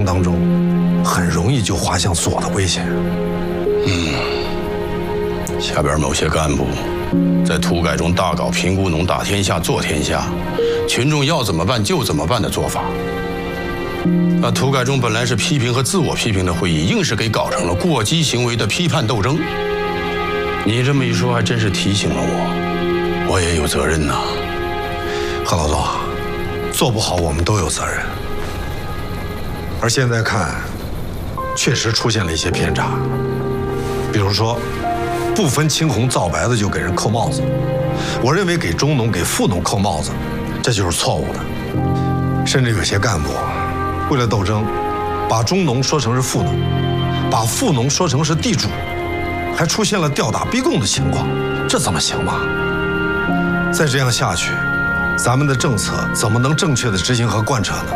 当中，很容易就滑向左的危险。 下边某些干部在土改中大搞平雇农打天下做天下，群众要怎么办就怎么办的做法。那土改中本来是批评和自我批评的会议，硬是给搞成了过激行为的批判斗争。你这么一说，还真是提醒了我也有责任呐。 何老总，做不好我们都有责任。而现在看，确实出现了一些偏差，比如说，不分青红皂白的就给人扣帽子。我认为给中农、给富农扣帽子，这就是错误的。甚至有些干部为了斗争，把中农说成是富农，把富农说成是地主，还出现了吊打逼供的情况，这怎么行嘛？再这样下去，咱们的政策怎么能正确的执行和贯彻呢？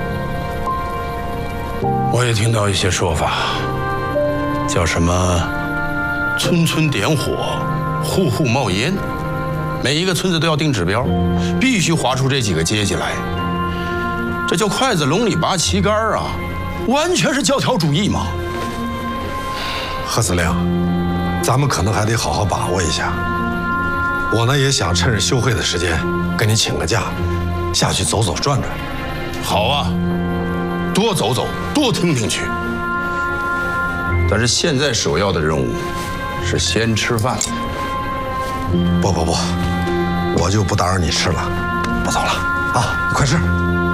我也听到一些说法，叫什么村村点火，户户冒烟，每一个村子都要定指标，必须划出这几个阶级来。这叫筷子笼里拔旗杆啊，完全是教条主义嘛。 何司令，咱们可能还得好好把握一下。我呢也想趁着休会的时间跟你请个假，下去走走转转。 好啊，多走走，多听听去。但是现在首要的任务是先吃饭。 不，我就不打扰你吃了，不走了啊，你快吃。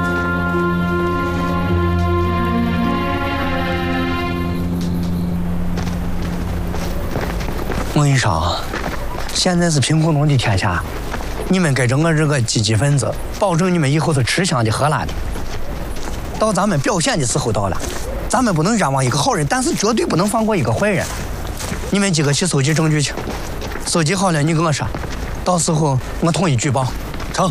我跟你说啊，现在是贫苦农的天下，你们跟着我这个积极分子，保证你们以后是吃香的喝辣的。到咱们表现的时候到了，咱们不能冤枉一个好人，但是绝对不能放过一个坏人。你们几个去搜集证据去，搜集好了你跟我说，到时候我统一举报。成。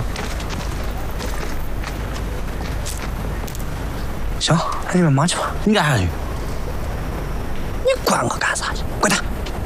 行，那你们忙去吧。 你干啥去？ 你管我干啥去？滚蛋！